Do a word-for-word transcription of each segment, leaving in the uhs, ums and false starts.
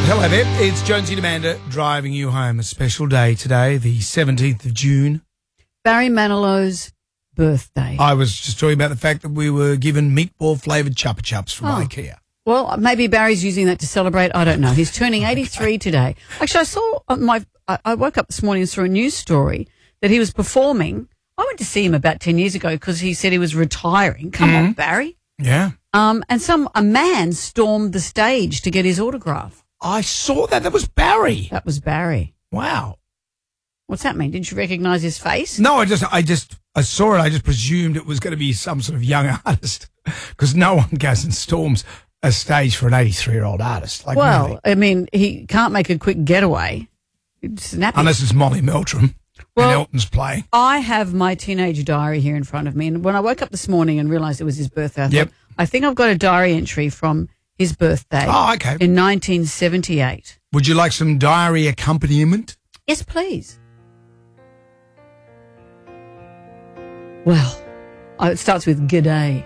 Hello there, it's Jonesy and Amanda driving you home. A special day today, the seventeenth of June. Barry Manilow's birthday. I was just talking about the fact that we were given meatball-flavoured Chupa Chups from Oh. IKEA. Well, maybe Barry's using that to celebrate. I don't know. He's turning eighty-three today. Actually, I saw on my. I I woke up this morning and saw a news story that he was performing. I went to see him about ten years ago because he said he was retiring. Come Mm-hmm. on, Barry. Yeah. Um, and some a man stormed the stage to get his autograph. I saw that. That was Barry. That was Barry. Wow. What's that mean? Didn't you recognise his face? No, I just, I just, I saw it. I just presumed it was going to be some sort of young artist because no one goes and storms a stage for an eighty-three-year-old artist. Like, Well, really. I mean, he can't make a quick getaway. It's nappy. Unless it's Molly Meldrum Well- and Elton's playing. I have my teenage diary here in front of me, and when I woke up this morning and realised it was his birthday, I Yep. thought, I think I've got a diary entry from his birthday Oh, okay. in nineteen seventy-eight. Would you like some diary accompaniment? Yes, please. Well, oh, it starts with g'day.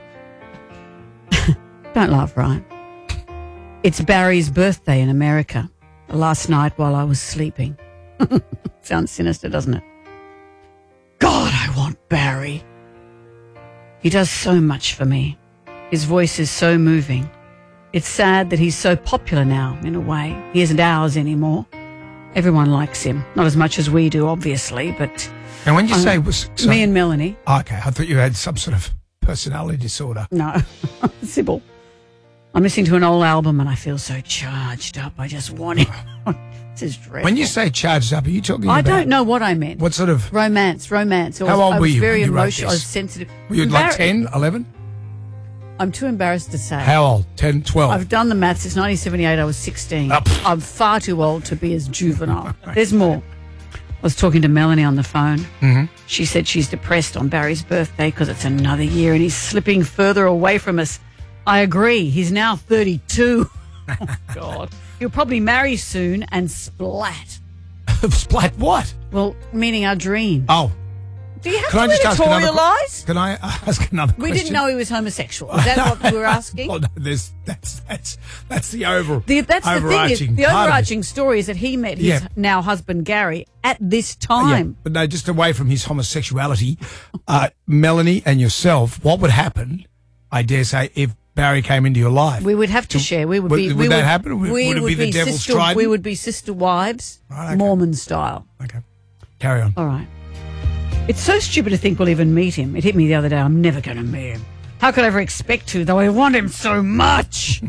Don't laugh, Ryan. It's Barry's birthday in America. Last night while I was sleeping. Sounds sinister, doesn't it? God, I want Barry. He does so much for me. His voice is so moving. It's sad that he's so popular now, in a way. He isn't ours anymore. Everyone likes him. Not as much as we do, obviously, but And when you Um, say was so, me and Melanie. oh, okay, I thought you had some sort of personality disorder. No, Sybil. I'm listening to an old album and I feel so charged up. I just want it. This is dreadful. When you say charged up, are you talking I about don't know what I meant. what sort of? Romance, romance. I How was, old I were was you very when you wrote emotional. I was this? sensitive. Were you like Embar- ten, eleven? I'm too embarrassed to say. How old? ten, twelve? I've done the maths. Since nineteen seventy-eight, I was sixteen. Oh, pff. I'm far too old to be as juvenile. There's more. I was talking to Melanie on the phone. Mm-hmm. She said she's depressed on Barry's birthday because it's another year and he's slipping further away from us. I agree. He's now thirty-two. Oh, God. He'll probably marry soon and splat. Splat what? Well, meaning our dream. Oh, Do you have can I to just ask another que- editorialise? Can I ask another We question? didn't know he was homosexual. Is that what we were asking? Well, no, there's, that's that's that's the over. The, that's the thing. Is, overarching the part of it. overarching story is that he met his Yeah. now husband Gary at this Yeah, time. but no, just away from his homosexuality, uh, Melanie and yourself, what would happen, I dare say, if Barry came into your life? We would have to share. We would would- be. would we that would, happen? Would- we would it be the devil's sister, trident? We would be sister wives, Right, okay. Mormon style. Okay, carry on. All right. It's so stupid to think we'll even meet him. It hit me the other day. I'm never going to meet him. How could I ever expect to, though I want him so much?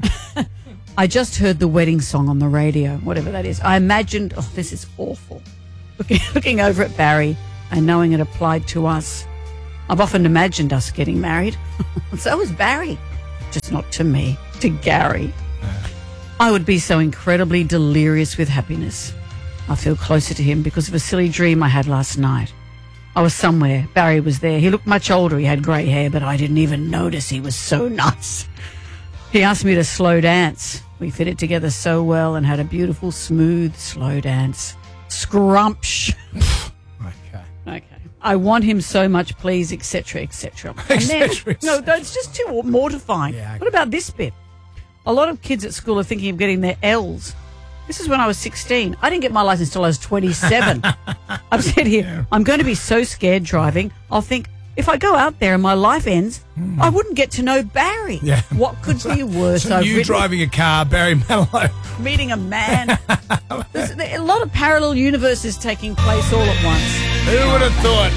I just heard the wedding song on the radio, whatever that is. I imagined, oh, this is awful. Looking, looking over at Barry and knowing it applied to us. I've often imagined us getting married. So was Barry. Just not to me, to Gary. I would be so incredibly delirious with happiness. I feel closer to him because of a silly dream I had last night. I was somewhere. Barry was there. He looked much older. He had grey hair, but I didn't even notice. He was so nice. He asked me to slow dance. We fit it together so well and had a beautiful, smooth, slow dance. Scrumpsh. Okay. Okay. I want him so much, please, et cetera, et cetera. Et cetera, et No, that's just too mortifying. Yeah, okay. What about this bit? A lot of kids at school are thinking of getting their L's. This is when I was sixteen. I didn't get my license till I was twenty-seven. I've said here, Yeah. I'm going to be so scared driving. I'll think, if I go out there and my life ends, I wouldn't get to know Barry. Yeah. What could be worse? So I've you written- driving a car, Barry Manilow. meeting a man. There's a lot of parallel universes taking place all at once. Who would have thought?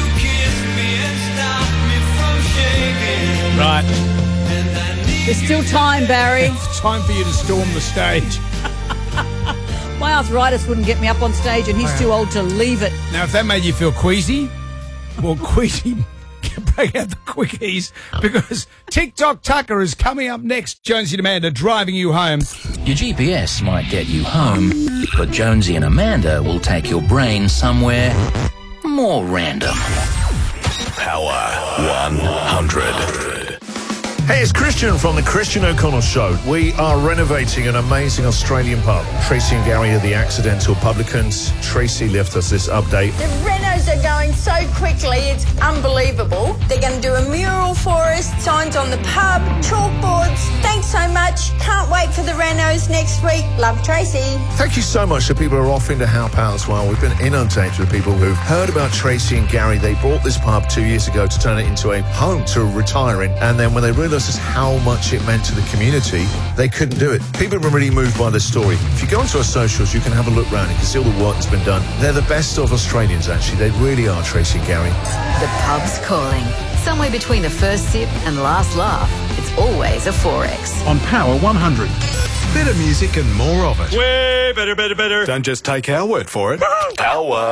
Right. There's still time, Barry. It's time for you to storm the stage. My arthritis wouldn't get me up on stage and he's too old to leave it. Now, if that made you feel queasy, well, queasy, break out the quickies because TikTok Tucker is coming up next. Jonesy and Amanda driving you home. Your G P S might get you home, but Jonesy and Amanda will take your brain somewhere more random. Power one hundred. Hey, it's Christian from the Christian O'Connell Show. We are renovating an amazing Australian pub. Tracy and Gary are the accidental publicans. Tracy left us this update. The renos are going so quickly, it's unbelievable. They're going to do a mural for us, signs on the pub, chalkboards. Thanks so much. Can't wait for the renos next week. Love, Tracy. Thank you so much to people who are offering to help out as well. We've been inundated with people who've heard about Tracy and Gary. They bought this pub two years ago to turn it into a home to retire in, and then when they realised just how much it meant to the community, they couldn't do it. People have been really moved by this story. If you go onto our socials, you can have a look round. You can see all the work that's been done. They're the best of Australians, actually. They really are, Tracy and Gary. The pub's calling. Somewhere between the first sip and last laugh, it's always a four X. On Power one hundred. Better music and more of it. Way better, better, better. Don't just take our word for it. Power.